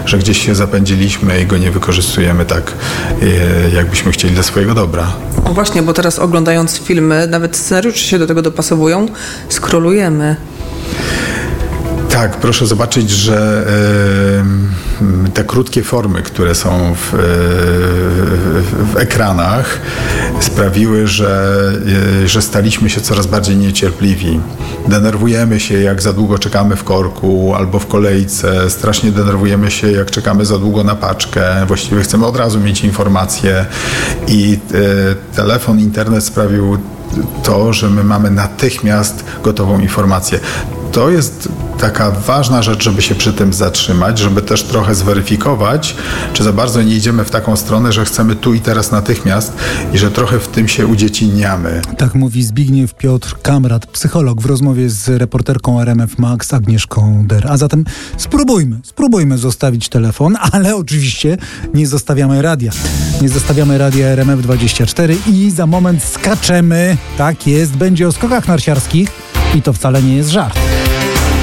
że gdzieś się zapędziliśmy i go nie wykorzystujemy tak, jakbyśmy chcieli dla swojego dobra. No właśnie, bo teraz oglądając filmy, nawet scenariusze się do tego dopasowują, skrolujemy. Tak, proszę zobaczyć, że te krótkie formy, które są w ekranach, sprawiły, że staliśmy się coraz bardziej niecierpliwi. Denerwujemy się, jak za długo czekamy w korku albo w kolejce. Strasznie denerwujemy się, jak czekamy za długo na paczkę. Właściwie chcemy od razu mieć informacje i telefon, internet sprawił to, że my mamy natychmiast gotową informację. To jest taka ważna rzecz, żeby się przy tym zatrzymać, żeby też trochę zweryfikować, czy za bardzo nie idziemy w taką stronę, że chcemy tu i teraz natychmiast i że trochę w tym się udziecinniamy. Tak mówi Zbigniew Piotr Kamrat, psycholog, w rozmowie z reporterką RMF Max Agnieszką Der. A zatem spróbujmy zostawić telefon, ale oczywiście nie zostawiamy radia. Nie zostawiamy radia RMF24 i za moment skaczemy. Tak jest, będzie o skokach narciarskich i to wcale nie jest żart.